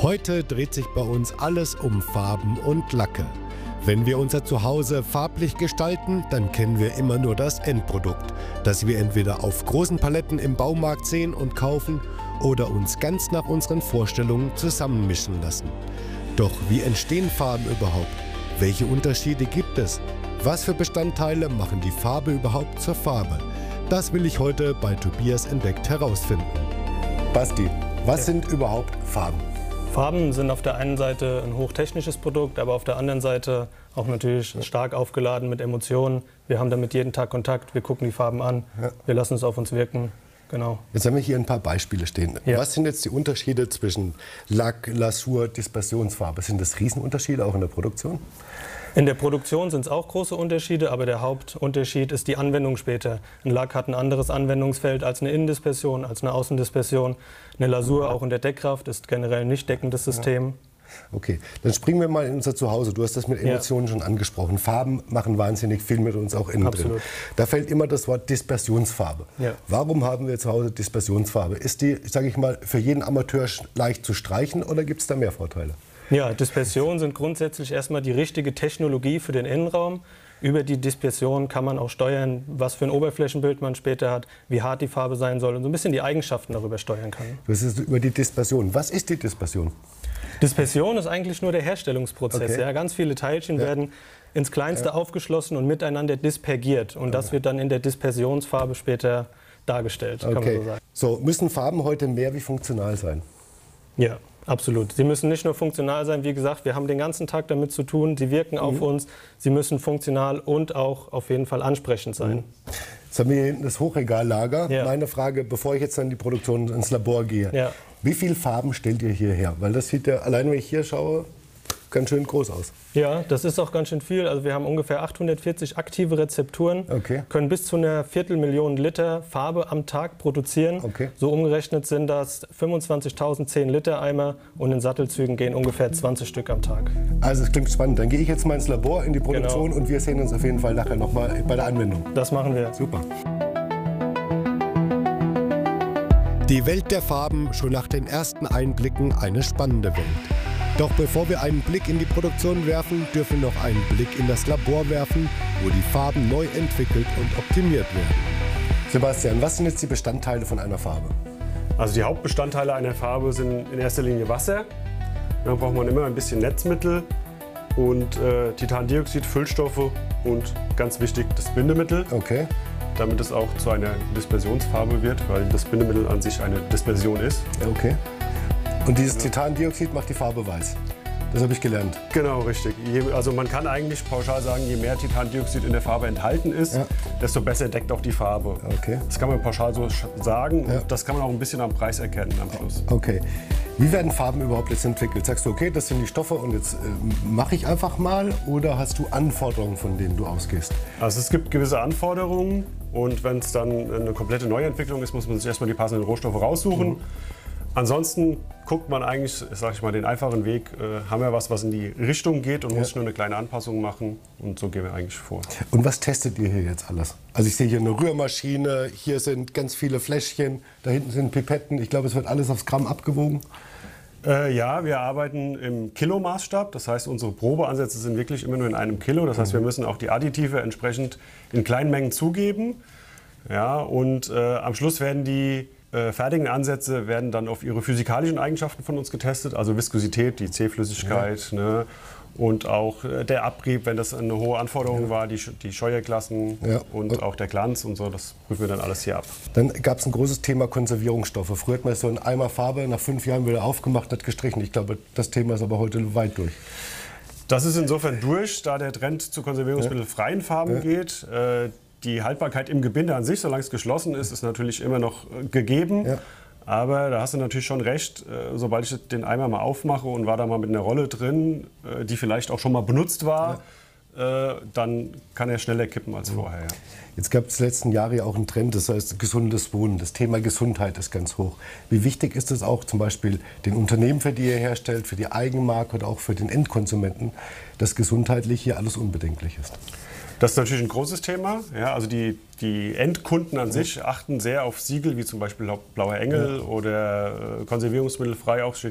Heute dreht sich bei uns alles um Farben und Lacke. Wenn wir unser Zuhause farblich gestalten, dann kennen wir immer nur das Endprodukt, das wir entweder auf großen Paletten im Baumarkt sehen und kaufen oder uns ganz nach unseren Vorstellungen zusammenmischen lassen. Doch wie entstehen Farben überhaupt? Welche Unterschiede gibt es? Was für Bestandteile machen die Farbe überhaupt zur Farbe? Das will ich heute bei Tobias entdeckt herausfinden. Basti, was sind überhaupt Farben? Farben sind auf der einen Seite ein hochtechnisches Produkt, aber auf der anderen Seite auch natürlich stark aufgeladen mit Emotionen. Wir haben damit jeden Tag Kontakt, wir gucken die Farben an, wir lassen es auf uns wirken. Genau. Jetzt haben wir hier ein paar Beispiele stehen. Ja. Was sind jetzt die Unterschiede zwischen Lack, Lasur, Dispersionsfarbe? Sind das Riesenunterschiede auch in der Produktion? In der Produktion sind es auch große Unterschiede, aber der Hauptunterschied ist die Anwendung später. Ein Lack hat ein anderes Anwendungsfeld als eine Innendispersion, als eine Außendispersion. Eine Lasur, auch in der Deckkraft, ist generell ein nicht deckendes System. Okay, dann springen wir mal in unser Zuhause. Du hast das mit Emotionen schon angesprochen. Farben machen wahnsinnig viel mit uns auch innen drin. Da fällt immer das Wort Dispersionsfarbe. Ja. Warum haben wir zu Hause Dispersionsfarbe? Ist die, sage ich mal, für jeden Amateur leicht zu streichen oder gibt es da mehr Vorteile? Ja, Dispersionen sind grundsätzlich erstmal die richtige Technologie für den Innenraum. Über die Dispersion kann man auch steuern, was für ein Oberflächenbild man später hat, wie hart die Farbe sein soll und so ein bisschen die Eigenschaften darüber steuern kann. Das ist über die Dispersion. Was ist die Dispersion? Dispersion ist eigentlich nur der Herstellungsprozess. Okay. Ja, ganz viele Teilchen werden ins Kleinste aufgeschlossen und miteinander dispergiert. Und das wird dann in der Dispersionsfarbe später dargestellt, kann man so sagen. So, müssen Farben heute mehr wie funktional sein? Ja, absolut. Sie müssen nicht nur funktional sein, wie gesagt, wir haben den ganzen Tag damit zu tun, sie wirken auf uns, sie müssen funktional und auch auf jeden Fall ansprechend sein. Jetzt haben wir hier hinten das Hochregallager. Ja. Meine Frage, bevor ich jetzt an die Produktion ins Labor gehe. Ja. Wie viele Farben stellt ihr hier her? Weil das sieht ja, allein wenn ich hier schaue, ganz schön groß aus. Ja, das ist auch ganz schön viel. Also wir haben ungefähr 840 aktive Rezepturen, können bis zu einer Viertelmillion Liter Farbe am Tag produzieren. So umgerechnet sind das 25.000 10-Liter-Eimer und in Sattelzügen gehen ungefähr 20 Stück am Tag. Also es klingt spannend. Dann gehe ich jetzt mal ins Labor, in die Produktion und wir sehen uns auf jeden Fall nachher nochmal bei der Anwendung. Das machen wir. Super. Die Welt der Farben, schon nach den ersten Einblicken eine spannende Welt. Doch bevor wir einen Blick in die Produktion werfen, dürfen wir noch einen Blick in das Labor werfen, wo die Farben neu entwickelt und optimiert werden. Sebastian, was sind jetzt die Bestandteile von einer Farbe? Also die Hauptbestandteile einer Farbe sind in erster Linie Wasser. Dann braucht man immer ein bisschen Netzmittel und Titandioxid, Füllstoffe und ganz wichtig das Bindemittel. Okay. Damit es auch zu einer Dispersionsfarbe wird, weil das Bindemittel an sich eine Dispersion ist. Okay. Und dieses Titandioxid macht die Farbe weiß. Das habe ich gelernt. Genau, richtig. Also man kann eigentlich pauschal sagen, je mehr Titandioxid in der Farbe enthalten ist, desto besser deckt auch die Farbe. Okay. Das kann man pauschal so sagen und das kann man auch ein bisschen am Preis erkennen am Schluss. Okay. Wie werden Farben überhaupt jetzt entwickelt? Sagst du, okay, das sind die Stoffe und jetzt mache ich einfach mal, oder hast du Anforderungen, von denen du ausgehst? Also es gibt gewisse Anforderungen und wenn es dann eine komplette Neuentwicklung ist, muss man sich erstmal die passenden Rohstoffe raussuchen. Ansonsten guckt man eigentlich, sag ich mal, den einfachen Weg, haben wir was in die Richtung geht und muss nur eine kleine Anpassung machen und so gehen wir eigentlich vor. Und was testet ihr hier jetzt alles? Also ich sehe hier eine Rührmaschine, hier sind ganz viele Fläschchen, da hinten sind Pipetten, ich glaube es wird alles aufs Gramm abgewogen. Ja, wir arbeiten im Kilomaßstab, das heißt unsere Probeansätze sind wirklich immer nur in einem Kilo, das heißt wir müssen auch die Additive entsprechend in kleinen Mengen zugeben. Ja, und am Schluss werden die fertigen Ansätze werden dann auf ihre physikalischen Eigenschaften von uns getestet, also Viskosität, die Zähflüssigkeit, ne, und auch der Abrieb, wenn das eine hohe Anforderung war, die Scheuerklassen und auch der Glanz und so, das prüfen wir dann alles hier ab. Dann gab es ein großes Thema Konservierungsstoffe. Früher hat man so einen Eimer Farbe nach 5 Jahren wieder aufgemacht, hat gestrichen. Ich glaube, das Thema ist aber heute weit durch. Das ist insofern durch, da der Trend zu konservierungsmittelfreien Farben geht. Die Haltbarkeit im Gebinde an sich, solange es geschlossen ist, ist natürlich immer noch gegeben. Aber da hast du natürlich schon recht, sobald ich den Eimer mal aufmache und war da mal mit einer Rolle drin, die vielleicht auch schon mal benutzt war, dann kann er schneller kippen als vorher. Jetzt gab es letzten Jahre ja auch einen Trend, das heißt gesundes Wohnen. Das Thema Gesundheit ist ganz hoch. Wie wichtig ist es auch zum Beispiel den Unternehmen, für die ihr herstellt, für die Eigenmarke oder auch für den Endkonsumenten, dass gesundheitlich hier alles unbedenklich ist? Das ist natürlich ein großes Thema. Ja, also die Endkunden an sich achten sehr auf Siegel, wie zum Beispiel Blauer Engel oder konservierungsmittelfrei auch.